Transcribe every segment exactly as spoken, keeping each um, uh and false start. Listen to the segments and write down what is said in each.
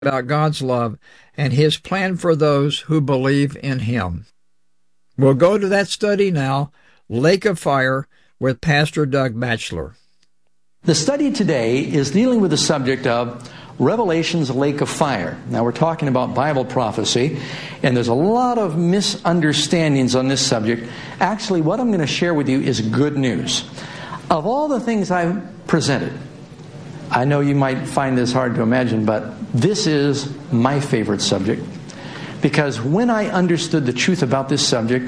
about God's love and His plan for those who believe in Him. We'll go to that study now, Lake of Fire, with Pastor Doug Batchelor. The study today is dealing with the subject of Revelation's Lake of Fire. Now we're talking about Bible prophecy, and there's a lot of misunderstandings on this subject. Actually, what I'm going to share with you is good news. Of all the things I've presented, I know you might find this hard to imagine, but this is my favorite subject. Because when I understood the truth about this subject,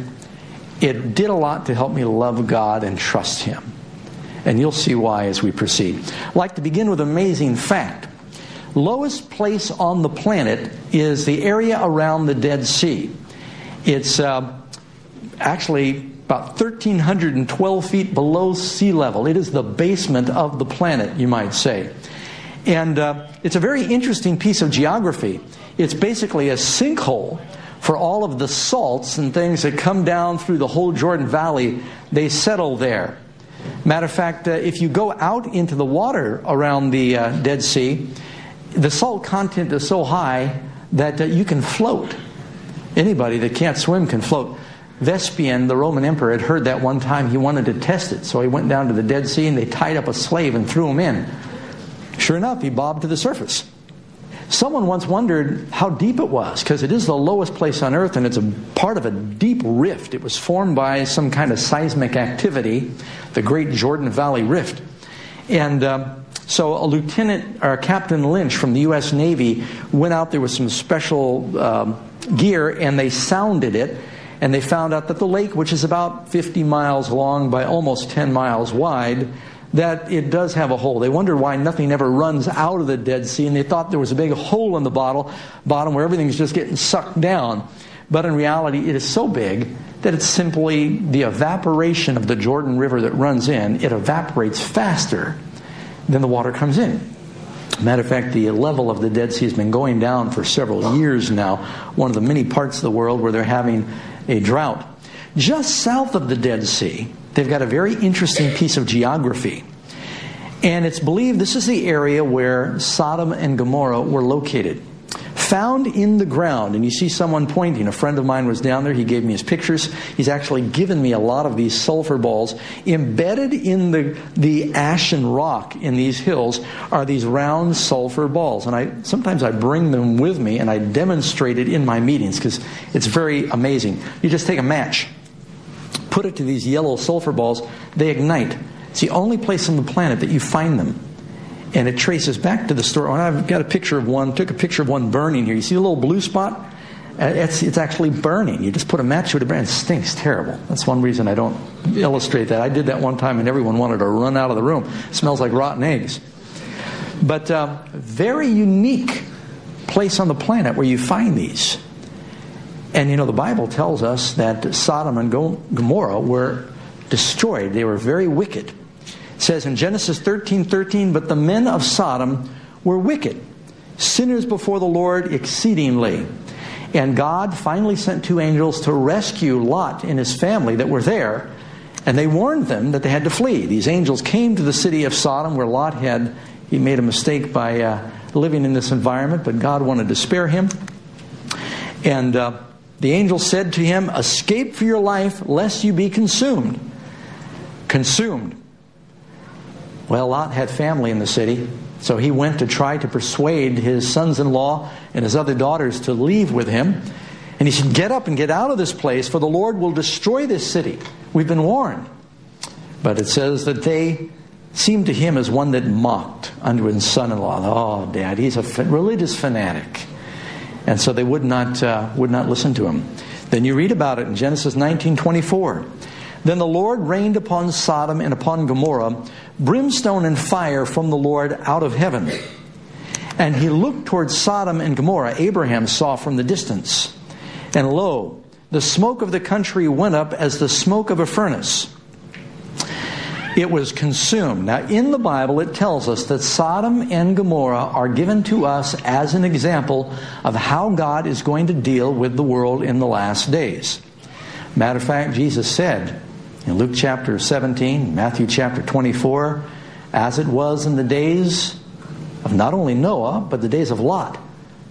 it did a lot to help me love God and trust Him. And you'll see why as we proceed. I'd like to begin with an amazing fact. Lowest place on the planet is the area around the Dead Sea. It's uh, actually about one thousand three hundred twelve feet below sea level. It is the basement of the planet, you might say. And uh, it's a very interesting piece of geography. It's basically a sinkhole for all of the salts and things that come down through the whole Jordan Valley. They settle there. Matter of fact, uh, if you go out into the water around the uh, Dead Sea, the salt content is so high that uh, you can float. Anybody that can't swim can float. Vespasian, the Roman emperor, had heard that one time. He wanted to test it, so he went down to the Dead Sea and they tied up a slave and threw him in. Sure enough, he bobbed to the surface. Someone once wondered how deep it was, because it is the lowest place on earth and it's a part of a deep rift. It was formed by some kind of seismic activity, the Great Jordan Valley Rift. And uh, so a lieutenant, or Captain Lynch from the U S Navy went out there with some special um, gear and they sounded it. And they found out that the lake, which is about fifty miles long by almost ten miles wide, that it does have a hole. They wondered why nothing ever runs out of the Dead Sea, and they thought there was a big hole in the bottle, bottom where everything's just getting sucked down. But in reality, it is so big that it's simply the evaporation of the Jordan River that runs in. It evaporates faster than the water comes in. Matter of fact, the level of the Dead Sea has been going down for several years now. One of the many parts of the world where they're having a drought. Just south of the Dead Sea, they've got a very interesting piece of geography. And it's believed this is the area where Sodom and Gomorrah were located. Found in the ground, and you see someone pointing. A friend of mine was down there. He gave me his pictures. He's actually given me a lot of these sulfur balls. Embedded in the, the ashen rock in these hills are these round sulfur balls. And I sometimes I bring them with me and I demonstrate it in my meetings because it's very amazing. You just take a match, put it to these yellow sulfur balls, they ignite. It's the only place on the planet that you find them. And it traces back to the story. And I've got a picture of one, took a picture of one burning here. You see a little blue spot? It's, it's actually burning. You just put a match to it and it stinks terrible. That's one reason I don't illustrate that. I did that one time and everyone wanted to run out of the room. It smells like rotten eggs. But uh, very unique place on the planet where you find these. And you know, the Bible tells us that Sodom and Gomorrah were destroyed. They were very wicked. It says in Genesis thirteen thirteen, but the men of Sodom were wicked, sinners before the Lord exceedingly. And God finally sent two angels to rescue Lot and his family that were there, and they warned them that they had to flee. These angels came to the city of Sodom where Lot had, he made a mistake by uh, living in this environment, but God wanted to spare him. And uh, the angel said to him, escape for your life lest you be consumed. Consumed. Well, Lot had family in the city, so he went to try to persuade his sons-in-law and his other daughters to leave with him. And he said, get up and get out of this place, for the Lord will destroy this city. We've been warned. But it says that they seemed to him as one that mocked unto his son-in-law. Oh, Dad, he's a religious fanatic. And so they would not uh, would not listen to him. Then you read about it in Genesis nineteen twenty-four. Then the Lord rained upon Sodom and upon Gomorrah brimstone and fire from the Lord out of heaven. And he looked towards Sodom and Gomorrah, Abraham saw from the distance. And lo, the smoke of the country went up as the smoke of a furnace. It was consumed. Now in the Bible it tells us that Sodom and Gomorrah are given to us as an example of how God is going to deal with the world in the last days. Matter of fact, Jesus said in Luke chapter seventeen, Matthew chapter twenty-four, as it was in the days of not only Noah, but the days of Lot.